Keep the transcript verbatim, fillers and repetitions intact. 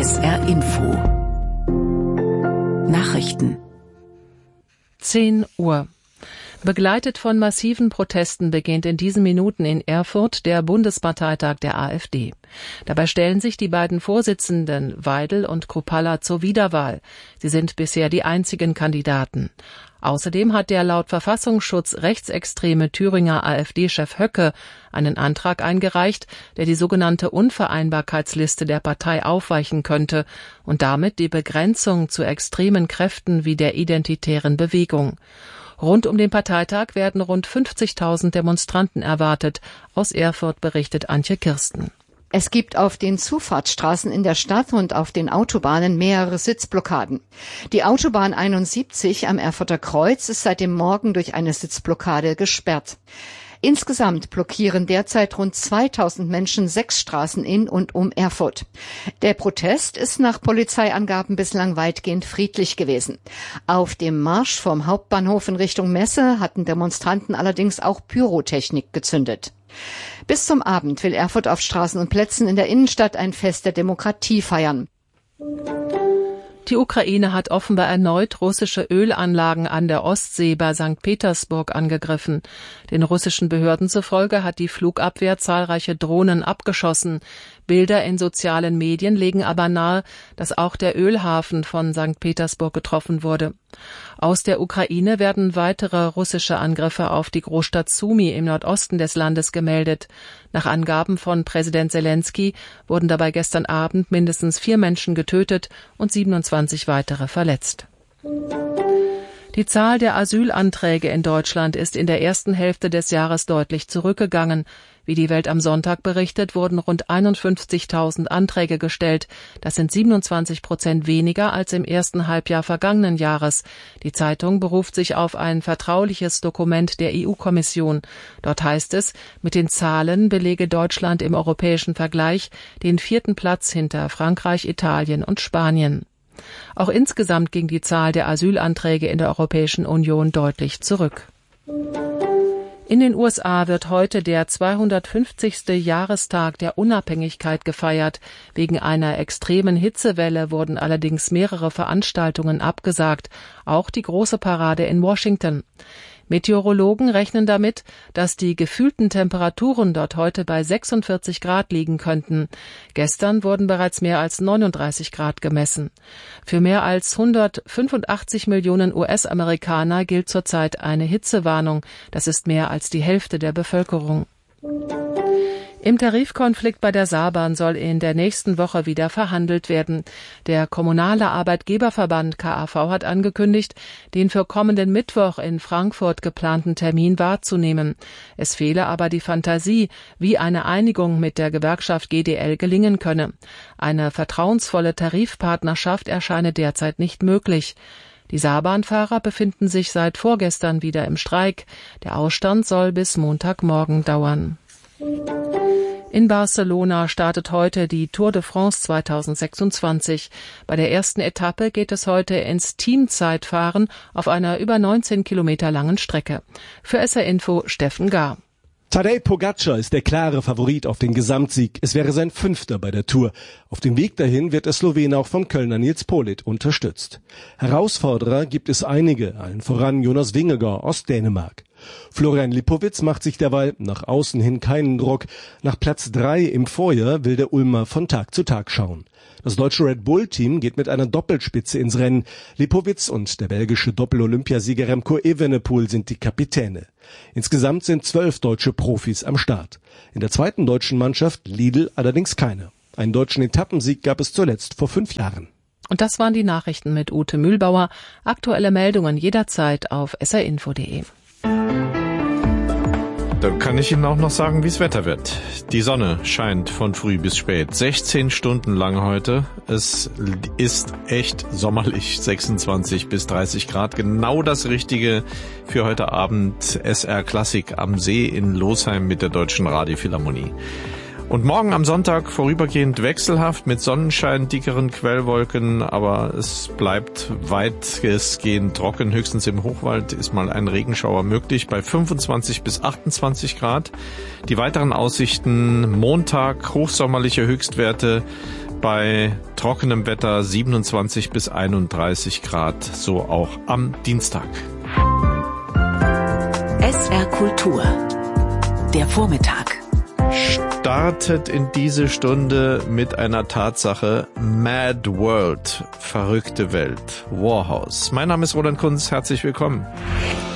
S R Info. Nachrichten. zehn Uhr. Begleitet von massiven Protesten beginnt in diesen Minuten in Erfurt der Bundesparteitag der AfD. Dabei stellen sich die beiden Vorsitzenden Weidel und Kruppalla zur Wiederwahl. Sie sind bisher die einzigen Kandidaten. Außerdem hat der laut Verfassungsschutz rechtsextreme Thüringer AfD-Chef Höcke einen Antrag eingereicht, der die sogenannte Unvereinbarkeitsliste der Partei aufweichen könnte und damit die Begrenzung zu extremen Kräften wie der Identitären Bewegung. Rund um den Parteitag werden rund fünfzigtausend Demonstranten erwartet. Aus Erfurt berichtet Antje Kirsten. Es gibt auf den Zufahrtsstraßen in der Stadt und auf den Autobahnen mehrere Sitzblockaden. Die Autobahn einundsiebzig am Erfurter Kreuz ist seit dem Morgen durch eine Sitzblockade gesperrt. Insgesamt blockieren derzeit rund zweitausend Menschen sechs Straßen in und um Erfurt. Der Protest ist nach Polizeiangaben bislang weitgehend friedlich gewesen. Auf dem Marsch vom Hauptbahnhof in Richtung Messe hatten Demonstranten allerdings auch Pyrotechnik gezündet. Bis zum Abend will Erfurt auf Straßen und Plätzen in der Innenstadt ein Fest der Demokratie feiern. Die Ukraine hat offenbar erneut russische Ölanlagen an der Ostsee bei Sankt Petersburg angegriffen. Den russischen Behörden zufolge hat die Flugabwehr zahlreiche Drohnen abgeschossen. Bilder in sozialen Medien legen aber nahe, dass auch der Ölhafen von Sankt Petersburg getroffen wurde. Aus der Ukraine werden weitere russische Angriffe auf die Großstadt Sumy im Nordosten des Landes gemeldet. Nach Angaben von Präsident Selenskyj wurden dabei gestern Abend mindestens vier Menschen getötet und siebenundzwanzig weitere verletzt. Die Zahl der Asylanträge in Deutschland ist in der ersten Hälfte des Jahres deutlich zurückgegangen. Wie die Welt am Sonntag berichtet, wurden rund einundfünfzigtausend Anträge gestellt. Das sind siebenundzwanzig Prozent weniger als im ersten Halbjahr vergangenen Jahres. Die Zeitung beruft sich auf ein vertrauliches Dokument der E U-Kommission. Dort heißt es, mit den Zahlen belege Deutschland im europäischen Vergleich den vierten Platz hinter Frankreich, Italien und Spanien. Auch insgesamt ging die Zahl der Asylanträge in der Europäischen Union deutlich zurück. In den U S A wird heute der zweihundertfünfzigste Jahrestag der Unabhängigkeit gefeiert. Wegen einer extremen Hitzewelle wurden allerdings mehrere Veranstaltungen abgesagt, auch die große Parade in Washington. Meteorologen rechnen damit, dass die gefühlten Temperaturen dort heute bei sechsundvierzig Grad liegen könnten. Gestern wurden bereits mehr als neununddreißig Grad gemessen. Für mehr als hundertfünfundachtzig Millionen U S-Amerikaner gilt zurzeit eine Hitzewarnung. Das ist mehr als die Hälfte der Bevölkerung. Im Tarifkonflikt bei der Saarbahn soll in der nächsten Woche wieder verhandelt werden. Der kommunale Arbeitgeberverband K A V hat angekündigt, den für kommenden Mittwoch in Frankfurt geplanten Termin wahrzunehmen. Es fehle aber die Fantasie, wie eine Einigung mit der Gewerkschaft G D L gelingen könne. Eine vertrauensvolle Tarifpartnerschaft erscheine derzeit nicht möglich. Die Saarbahnfahrer befinden sich seit vorgestern wieder im Streik. Der Ausstand soll bis Montagmorgen dauern. In Barcelona startet heute die Tour de France zweitausendsechsundzwanzig. Bei der ersten Etappe geht es heute ins Teamzeitfahren auf einer über neunzehn Kilometer langen Strecke. Für S R Info Steffen Gar. Tadej Pogačar ist der klare Favorit auf den Gesamtsieg. Es wäre sein fünfter bei der Tour. Auf dem Weg dahin wird der Slowene auch vom Kölner Nils Politt unterstützt. Herausforderer gibt es einige, allen voran Jonas Vingegaard aus Dänemark. Florian Lipowitz macht sich derweil nach außen hin keinen Druck. Nach Platz drei im Vorjahr will der Ulmer von Tag zu Tag schauen. Das deutsche Red Bull-Team geht mit einer Doppelspitze ins Rennen. Lipowitz und der belgische Doppel-Olympiasieger Remco Evenepoel sind die Kapitäne. Insgesamt sind zwölf deutsche Profis am Start. In der zweiten deutschen Mannschaft Lidl allerdings keine. Einen deutschen Etappensieg gab es zuletzt vor fünf Jahren. Und das waren die Nachrichten mit Ute Mühlbauer. Aktuelle Meldungen jederzeit auf s r info punkt de. Dann kann ich Ihnen auch noch sagen, wie es Wetter wird. Die Sonne scheint von früh bis spät. sechzehn Stunden lang heute. Es ist echt sommerlich. sechsundzwanzig bis dreißig Grad. Genau das Richtige für heute Abend. S R Klassik am See in Losheim mit der Deutschen Radiophilharmonie. Und morgen am Sonntag vorübergehend wechselhaft mit Sonnenschein, dickeren Quellwolken, aber es bleibt weitgehend trocken. Höchstens im Hochwald ist mal ein Regenschauer möglich bei fünfundzwanzig bis achtundzwanzig Grad. Die weiteren Aussichten: Montag hochsommerliche Höchstwerte bei trockenem Wetter siebenundzwanzig bis einunddreißig Grad, so auch am Dienstag. S R Kultur, der Vormittag. Startet in diese Stunde mit einer Tatsache: Mad World, verrückte Welt, Warhouse. Mein Name ist Roland Kunz, herzlich willkommen.